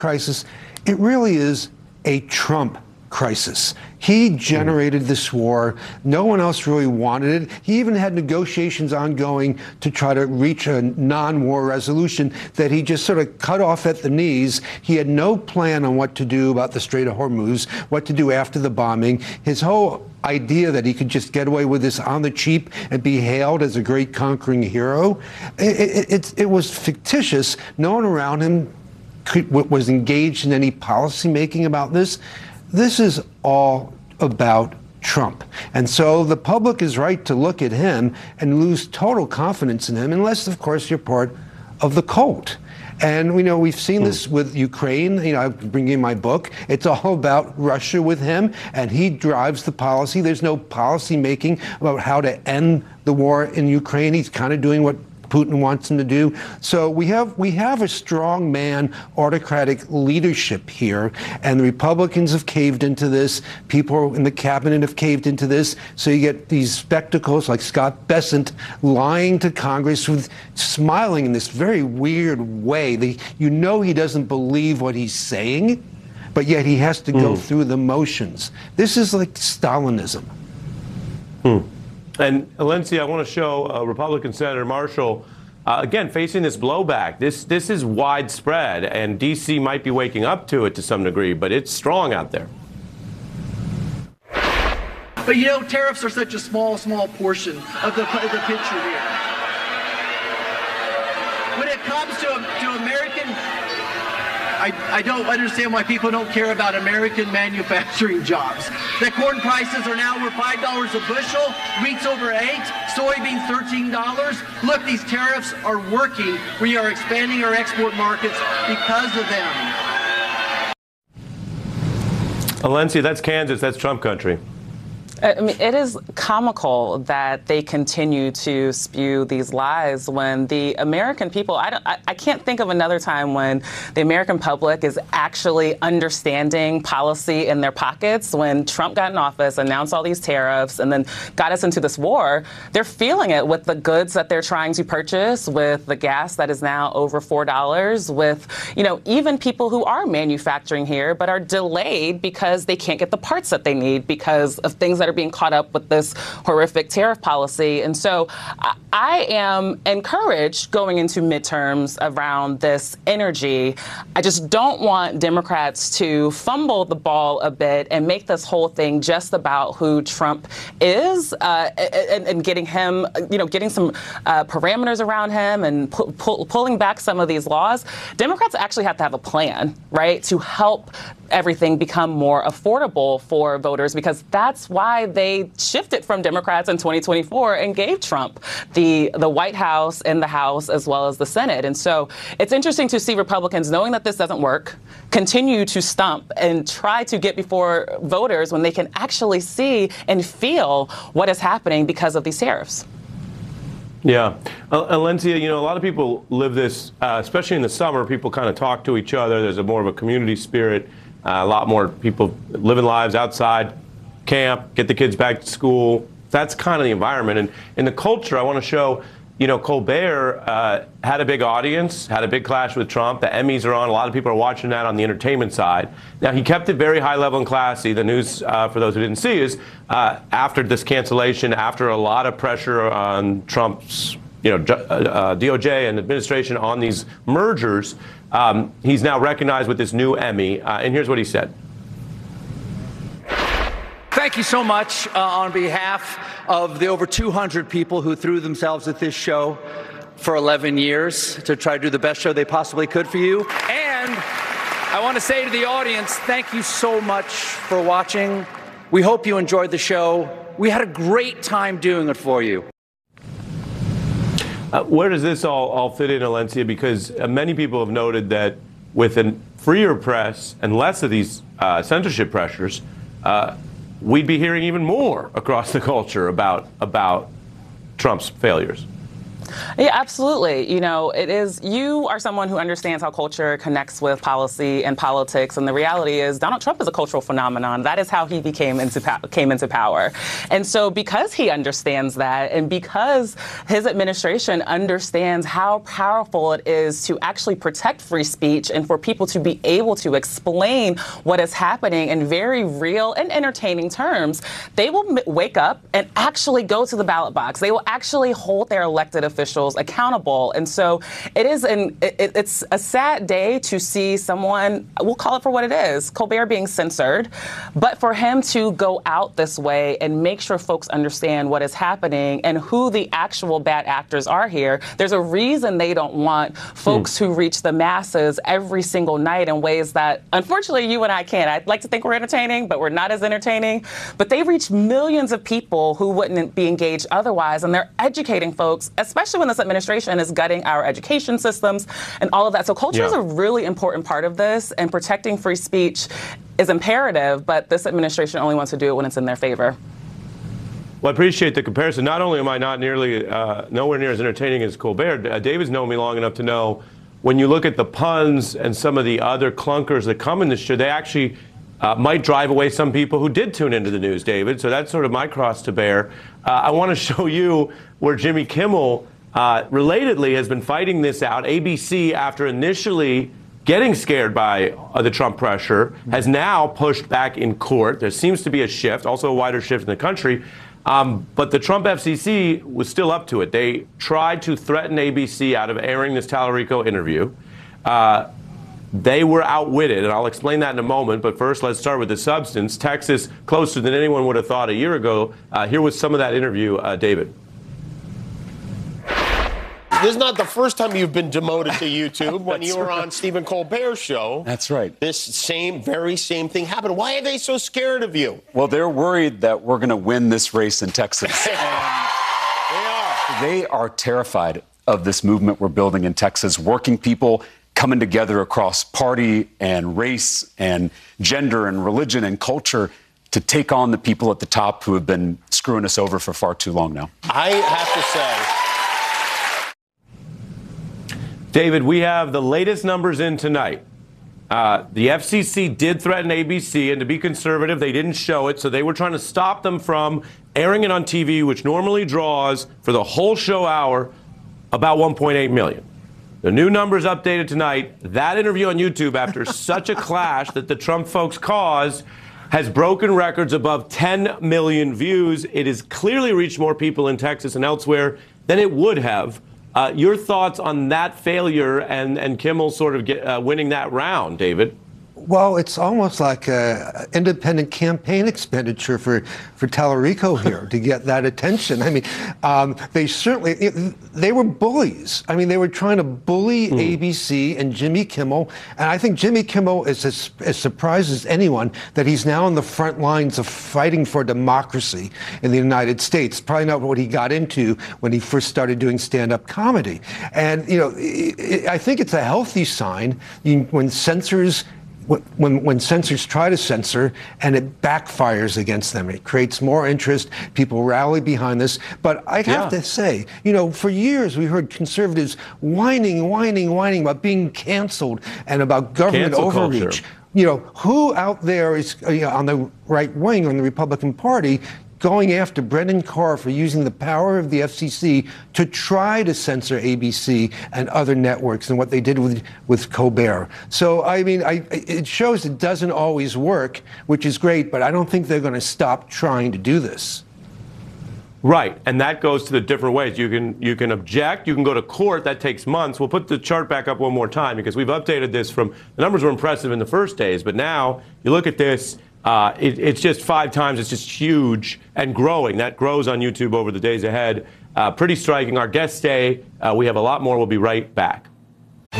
crisis, it really is a Trump crisis. He generated this war. No one else really wanted it. He even had negotiations ongoing to try to reach a non-war resolution that he just sort of cut off at the knees. He had no plan on what to do about the Strait of Hormuz, what to do after the bombing. His whole idea that he could just get away with this on the cheap and be hailed as a great conquering hero, it was fictitious. No one around him was engaged in any policy making about this. This is all about Trump. And so the public is right to look at him and lose total confidence in him, unless, of course, you're part of the cult. And we know we've seen this with Ukraine. I bring in my book. It's all about Russia with him, and he drives the policy. There's no policy making about how to end the war in Ukraine. He's kind of doing what Putin wants him to do. So we have a strong man, autocratic leadership here, and the Republicans have caved into this. People in the cabinet have caved into this. So you get these spectacles like Scott Bessent lying to Congress, with smiling in this very weird way. He doesn't believe what he's saying, but yet he has to go through the motions. This is like Stalinism. And Alency, I want to show Republican Senator Marshall, again, facing this blowback. This is widespread, and D.C. might be waking up to it to some degree, but it's strong out there. But tariffs are such a small portion of the picture here. When it comes to American, I don't understand why people don't care about American manufacturing jobs. The corn prices are now over $5 a bushel, wheat's over $8, soybeans $13. Look, these tariffs are working. We are expanding our export markets because of them. Alency, that's Kansas, that's Trump country. I mean, it is comical that they continue to spew these lies when the American people, I can't think of another time when the American public is actually understanding policy in their pockets. When Trump got in office, announced all these tariffs, and then got us into this war, they're feeling it with the goods that they're trying to purchase, with the gas that is now over $4, with, even people who are manufacturing here but are delayed because they can't get the parts that they need because of things that are being caught up with this horrific tariff policy. And so I am encouraged going into midterms around this energy. I just don't want Democrats to fumble the ball a bit and make this whole thing just about who Trump is and getting him, getting some parameters around him and pulling back some of these laws. Democrats actually have to have a plan, right, to help everything become more affordable for voters, because that's why they shifted from Democrats in 2024 and gave Trump the White House and the House as well as the Senate. And so it's interesting to see Republicans, knowing that this doesn't work, continue to stump and try to get before voters when they can actually see and feel what is happening because of these tariffs. Yeah. Alency, a lot of people live this, especially in the summer, people kind of talk to each other. There's more of a community spirit. A lot more people living lives outside, camp, get the kids back to school. That's kind of the environment. And in the culture, I want to show, Colbert had a big audience, had a big clash with Trump. The Emmys are on. A lot of people are watching that on the entertainment side. Now, he kept it very high level and classy. The news, for those who didn't see, is after this cancellation, after a lot of pressure on Trump's DOJ and administration on these mergers, he's now recognized with this new Emmy. And here's what he said. Thank you so much on behalf of the over 200 people who threw themselves at this show for 11 years to try to do the best show they possibly could for you. And I want to say to the audience, thank you so much for watching. We hope you enjoyed the show. We had a great time doing it for you. Where does this all fit in, Alency? Because many people have noted that with a freer press and less of these censorship pressures, we'd be hearing even more across the culture about Trump's failures. Yeah, absolutely. You know, it is, you are someone who understands how culture connects with policy and politics. And the reality is Donald Trump is a cultural phenomenon. That is how he came into power. And so because he understands that, and because his administration understands how powerful it is to actually protect free speech and for people to be able to explain what is happening in very real and entertaining terms, they will wake up and actually go to the ballot box. They will actually hold their elected officials accountable. And so it's a sad day to see someone, we'll call it for what it is, Colbert being censored, but for him to go out this way and make sure folks understand what is happening and who the actual bad actors are here. There's a reason they don't want folks who reach the masses every single night in ways that, unfortunately, you and I can't. I'd like to think we're entertaining, but we're not as entertaining. But they reach millions of people who wouldn't be engaged otherwise, and they're educating folks, especially when this administration is gutting our education systems and all of that. So culture is a really important part of this, and protecting free speech is imperative, but this administration only wants to do it when it's in their favor. Well, I appreciate the comparison. Not only am I not nowhere near as entertaining as Colbert, David's known me long enough to know when you look at the puns and some of the other clunkers that come in this show, they actually might drive away some people who did tune into the news, David. So that's sort of my cross to bear. I want to show you where Jimmy Kimmel relatedly has been fighting this out. ABC, after initially getting scared by the Trump pressure, has now pushed back in court. There seems to be a shift, also a wider shift in the country. But the Trump FCC was still up to it. They tried to threaten ABC out of airing this Tallarico interview. They were outwitted, and I'll explain that in a moment. But first, let's start with the substance. Texas, closer than anyone would have thought a year ago. Here was some of that interview, David. This is not the first time you've been demoted to YouTube. When you were on Stephen Colbert's show. That's right. This very same thing happened. Why are they so scared of you? Well, they're worried that we're going to win this race in Texas. They are terrified of this movement we're building in Texas. Working people coming together across party and race and gender and religion and culture to take on the people at the top who have been screwing us over for far too long now. I have to say, David, we have the latest numbers in tonight. The FCC did threaten ABC, and to be conservative, they didn't show it, so they were trying to stop them from airing it on TV, which normally draws, for the whole show hour, about 1.8 million. The new numbers updated tonight. That interview on YouTube, after such a clash that the Trump folks caused, has broken records above 10 million views. It has clearly reached more people in Texas and elsewhere than it would have. Your thoughts on that failure and Kimmel sort of winning that round, David? Well, it's almost like an independent campaign expenditure for Tallarico here to get that attention. I mean, they were bullies. I mean, they were trying to bully ABC and Jimmy Kimmel. And I think Jimmy Kimmel is as surprised as anyone that he's now on the front lines of fighting for democracy in the United States. Probably not what he got into when he first started doing stand-up comedy. And, you know, I think it's a healthy sign when censors try to censor and it backfires against them. It creates more interest. People rally behind this. But I have to say, you know, for years we heard conservatives whining about being canceled and about government overreach. Culture. You know, who out there is on the right wing, on the Republican Party, going after Brendan Carr for using the power of the FCC to try to censor ABC and other networks, and what they did with Colbert. So, I mean, it shows it doesn't always work, which is great, but I don't think they're going to stop trying to do this. Right, and that goes to the different ways. You can object, you can go to court, that takes months. We'll put the chart back up one more time because we've updated this from, the numbers were impressive in the first days, but now you look at this, it's just 5 times, it's just huge and growing. That grows on YouTube over the days ahead. Pretty striking. Our guest stay, we have a lot more. We'll be right back.